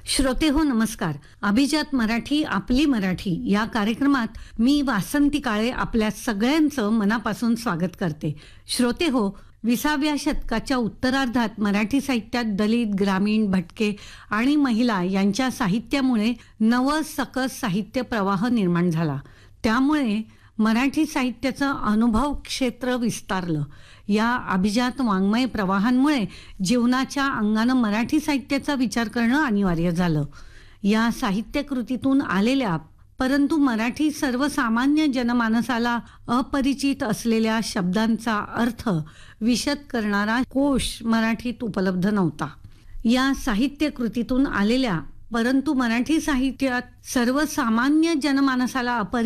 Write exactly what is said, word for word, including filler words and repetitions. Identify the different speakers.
Speaker 1: श्रोते हो नमस्कार. अभिजात मराठी आपली मराठी या कार्यक्रमात मी वासंती काळे आपल्या सगळ्यांचं मनापासून स्वागत करते. श्रोते हो, विसाव्या शतकाच्या उत्तरार्धात मराठी साहित्यात दलित, ग्रामीण, भटके आणि महिला यांच्या साहित्यामुळे नवं सकस साहित्य प्रवाह निर्माण झाला. त्यामुळे मराठी साहित्याचं अनुभव क्षेत्र विस्तारलं. या अभिजात वाङ्मय प्रवाहांमुळे जीवनाच्या अंगानं मराठी साहित्याचा विचार करणं अनिवार्य झालं. या साहित्यकृतीतून आलेल्या परंतु मराठी सर्वसामान्य जनमानसाला अपरिचित असलेल्या शब्दांचा अर्थ विशद करणारा कोश मराठीत उपलब्ध नव्हता. या साहित्यकृतीतून आलेल्या परंतु मराठी साहित्यात सर्वसामान्य जनमानसाला अपरिचित